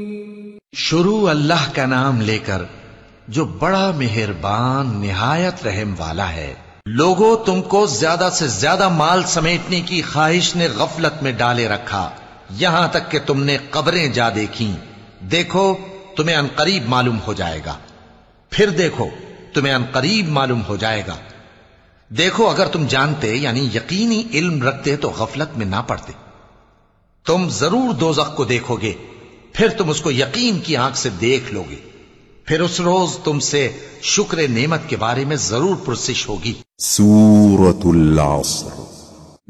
शुरू अल्लाह का नाम लेकर जो बड़ा मेहरबान निहायत रहम वाला है। लोगों, तुमको ज्यादा से ज्यादा माल समेटने की ख्वाहिश ने गफलत में डाले रखा, यहां तक कि तुमने कब्रें जा देखी। देखो तुम्हें अनकरीब मालूम हो जाएगा। फिर देखो तुम्हें अनकरीब मालूम हो जाएगा। देखो अगर तुम जानते यानी यकीनी इल्म रखते तो गफलत में ना पड़ते। तुम जरूर दोज़ख को देखोगे, फिर तुम उसको यकीन की आंख से देख लोगे। फिर उस रोज तुमसे शुक्र नेमत के बारे में जरूर पुरसिश होगी। सूरतुल अस्र।